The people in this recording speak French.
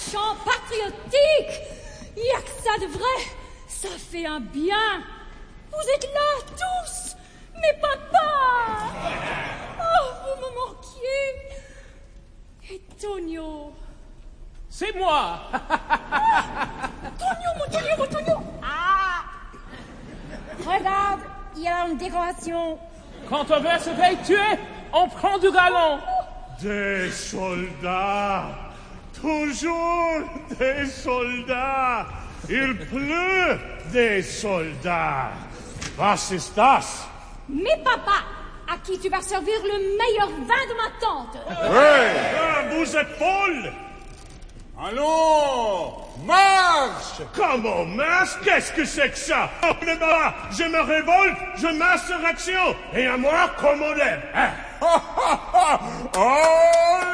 chant patriotique. Y a que ça de vrai. Ça fait un bien. Vous êtes là, tous. Mes papas. Oh, vous me manquiez. Et Tonio. C'est moi. Tonio, mon Tonio. Ah. Regarde, il y a une décoration. Quand on veut se faire tuer, on prend du galon. Des soldats. Toujours des soldats. Il pleut des soldats. Was ist das? Mes papas, à qui tu vas servir le meilleur vin de ma tante. Hey! Vous êtes folle! Allons, marche! Comment marche? Qu'est-ce que c'est que ça? Oh, le bas, je me révolte, je m'insurrection, et à moi, comme on l'aime. Hein? Oh